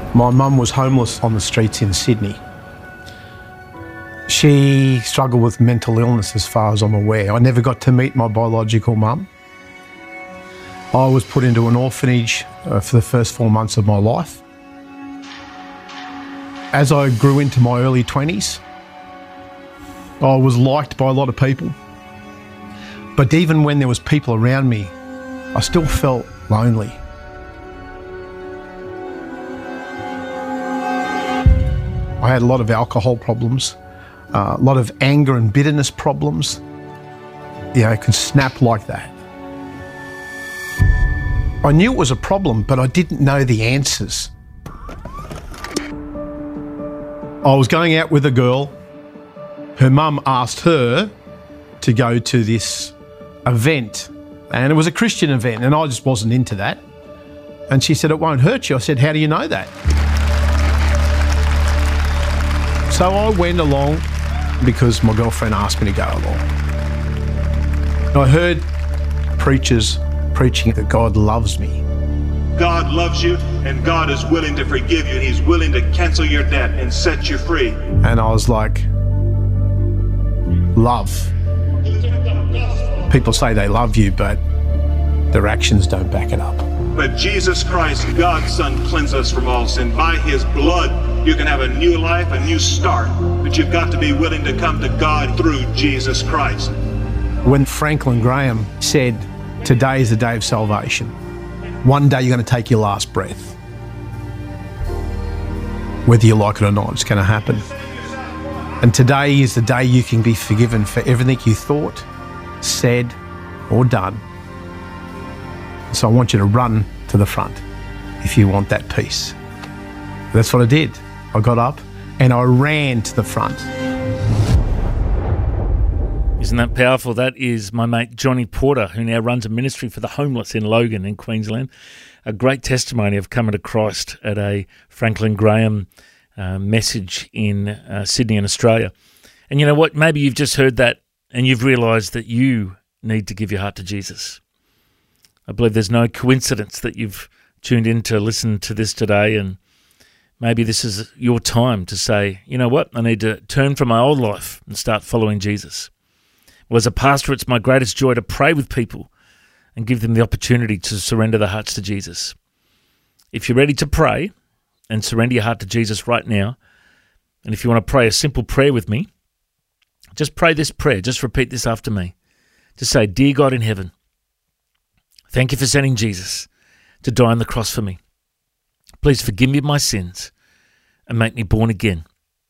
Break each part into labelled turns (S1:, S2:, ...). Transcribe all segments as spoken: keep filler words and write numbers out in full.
S1: My mum was homeless on the streets in Sydney. She struggled with mental illness as far as I'm aware. I never got to meet my biological mum. I was put into an orphanage uh, for the first four months of my life. As I grew into my early twenties, I was liked by a lot of people. But even when there was people around me, I still felt lonely. I had a lot of alcohol problems, uh, a lot of anger and bitterness problems. Yeah, I could snap like that. I knew it was a problem, but I didn't know the answers. I was going out with a girl. Her mum asked her to go to this event, and it was a Christian event, and I just wasn't into that. And she said, "It won't hurt you." I said, "How do you know that?" So I went along because my girlfriend asked me to go along. I heard preachers preaching that God loves me.
S2: God loves you, and God is willing to forgive you, and He's willing to cancel your debt and set you free.
S1: And I was like, love. People say they love you, but their actions don't back it up.
S2: But Jesus Christ, God's Son, cleansed us from all sin. By His blood, you can have a new life, a new start. But you've got to be willing to come to God through Jesus Christ.
S1: When Franklin Graham said, "Today is the day of salvation. One day you're going to take your last breath. Whether you like it or not, it's going to happen. And today is the day you can be forgiven for everything you thought, said, or done. So I want you to run to the front if you want that peace." That's what I did. I got up and I ran to the front.
S3: Isn't that powerful? That is my mate Johnny Porter, who now runs a ministry for the homeless in Logan in Queensland. A great testimony of coming to Christ at a Franklin Graham uh, message in uh, Sydney in Australia. And you know what? Maybe you've just heard that and you've realised that you need to give your heart to Jesus. I believe there's no coincidence that you've tuned in to listen to this today, and maybe this is your time to say, you know what, I need to turn from my old life and start following Jesus. Well, as a pastor, it's my greatest joy to pray with people and give them the opportunity to surrender their hearts to Jesus. If you're ready to pray and surrender your heart to Jesus right now, and if you want to pray a simple prayer with me, just pray this prayer. Just repeat this after me. Just say, "Dear God in heaven, thank you for sending Jesus to die on the cross for me. Please forgive me of my sins and make me born again.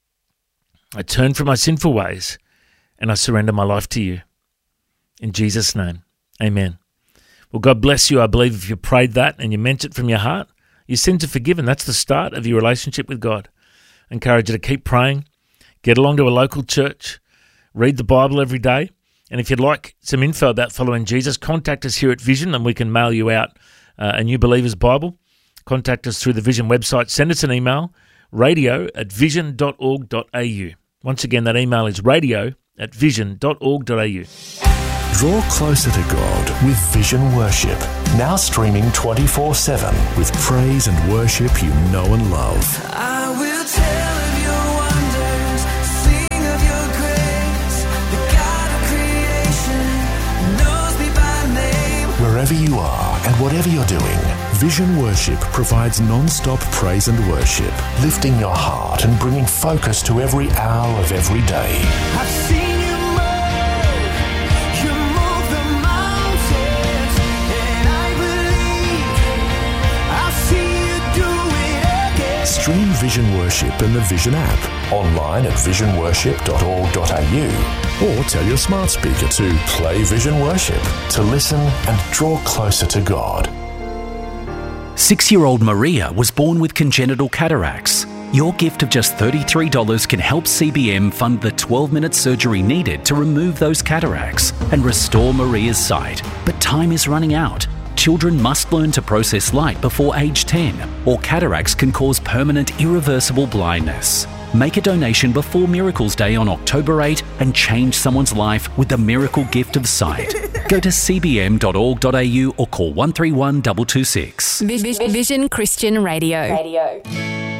S3: I turn from my sinful ways and I surrender my life to you. In Jesus' name, amen." Well, God bless you. I believe if you prayed that and you meant it from your heart, your sins are forgiven. That's the start of your relationship with God. I encourage you to keep praying, get along to a local church, read the Bible every day. And if you'd like some info about following Jesus, contact us here at Vision and we can mail you out uh, a New Believer's Bible. Contact us through the Vision website. Send us an email, radio at vision dot org dot a u. Once again, that email is radio at vision dot org dot a u.
S4: Draw closer to God with Vision Worship. Now streaming twenty-four seven with praise and worship you know and love.
S5: I will tell of your wonders, sing of your grace. The God of creation knows me by name.
S4: Wherever you are and whatever you're doing, Vision Worship provides non-stop praise and worship, lifting your heart and bringing focus to every hour of every day.
S5: I've seen you move, you move the mountains, and I believe I'll see you do it again.
S4: Stream Vision Worship in the Vision app, online at vision worship dot org dot a u, or tell your smart speaker to play Vision Worship to listen and draw closer to God.
S6: Six-year-old Maria was born with congenital cataracts. Your gift of just thirty-three dollars can help C B M fund the twelve-minute surgery needed to remove those cataracts and restore Maria's sight. But time is running out. Children must learn to process light before age ten, or cataracts can cause permanent, irreversible blindness. Make a donation before Miracles Day on October eighth and change someone's life with the miracle gift of sight. Go to c b m dot org dot a u or call one three one two two six.
S7: Vision Christian Radio. Radio.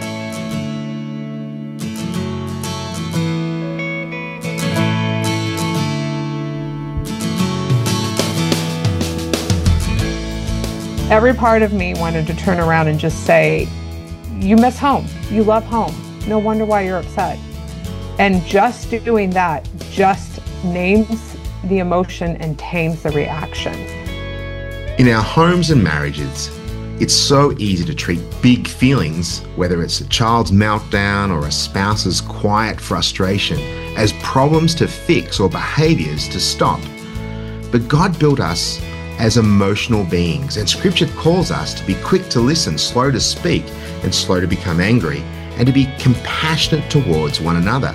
S7: Every part of me wanted to turn around and just say, you miss home, you love home, no wonder why you're upset. And just doing that just names the emotion and tames the reaction.
S8: In our homes and marriages, it's so easy to treat big feelings, whether it's a child's meltdown or a spouse's quiet frustration, as problems to fix or behaviours to stop. But God built us as emotional beings, and Scripture calls us to be quick to listen, slow to speak, and slow to become angry, and to be compassionate towards one another.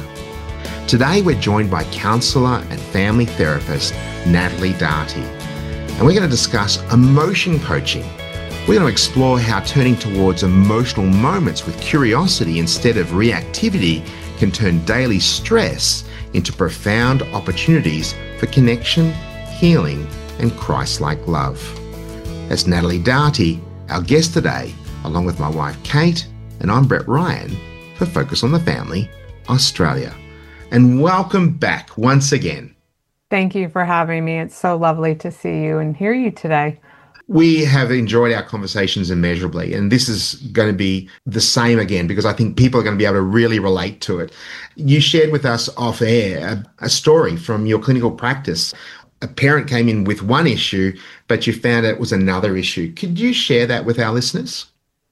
S8: Today we're joined by counsellor and family therapist Natalie Darty, and we're going to discuss emotion coaching. We're going to explore how turning towards emotional moments with curiosity instead of reactivity can turn daily stress into profound opportunities for connection, healing, and Christ-like love. That's Natalie Darty, our guest today, along with my wife Kate, and I'm Brett Ryan for Focus on the Family, Australia. And welcome back once again.
S7: Thank you for having me. It's so lovely to see you and hear you today.
S8: We have enjoyed our conversations immeasurably, and this is going to be the same again because I think people are going to be able to really relate to it. You shared with us off air a, a story from your clinical practice. A parent came in with one issue, but you found it was another issue. Could you share that with our listeners?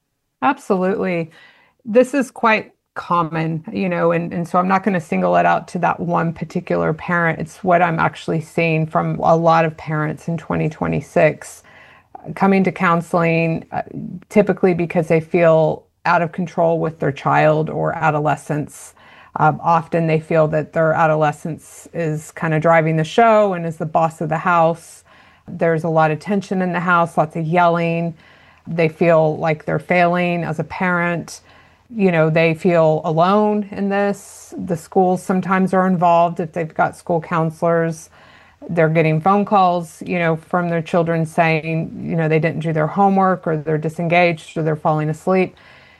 S7: Absolutely. This is quite common, you know, and, and so I'm not going to single it out to that one particular parent. It's what I'm actually seeing from a lot of parents in twenty twenty-six coming to counseling, uh, typically because they feel out of control with their child or adolescence. Um, often they feel that their adolescence is kind of driving the show and is the boss of the house. There's a lot of tension in the house, lots of yelling. They feel like they're failing as a parent. You know, they feel alone in this. The schools sometimes are involved if they've got school counselors. They're getting phone calls, you know, from their children saying, you know, they didn't do their homework or they're disengaged or they're falling asleep.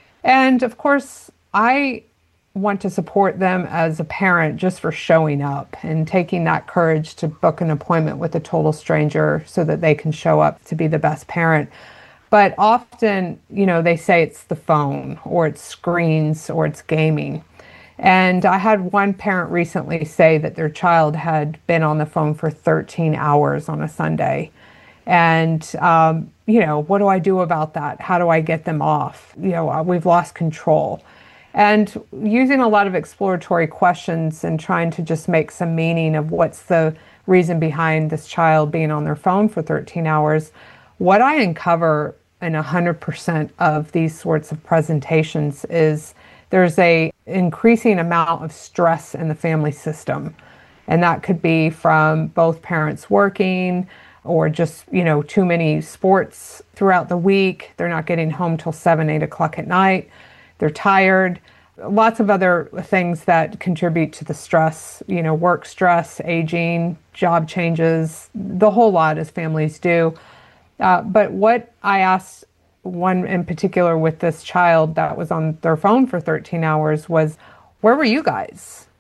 S7: And of course, I want to support them as a parent just for showing up and taking that courage to book an appointment with a total stranger so that they can show up to be the best parent. But often, you know, they say it's the phone or it's screens or it's gaming. And I had one parent recently say that their child had been on the phone for thirteen hours on a Sunday. And, um, you know, what do I do about that? How do I get them off? You know, we've lost control. And using a lot of exploratory questions and trying to just make some meaning of what's the reason behind this child being on their phone for thirteen hours, what I uncover in one hundred percent of these sorts of presentations is there's a increasing amount of stress in the family system. And that could be from both parents working or just, you know, too many sports throughout the week. They're not getting home till seven, eight o'clock at night. They're tired. Lots of other things that contribute to the stress, you know, work stress, aging, job changes, the whole lot as families do. Uh, but what I asked one in particular with this child that was on their phone for thirteen hours was, where were you guys?